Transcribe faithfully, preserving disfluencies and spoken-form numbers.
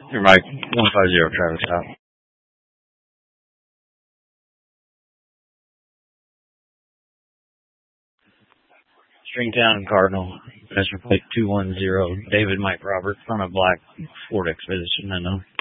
You're Mike, one five zero Travis out. Stringtown Cardinal, Mister Plate two one zero, David Mike Roberts on a black Ford Expedition, I know.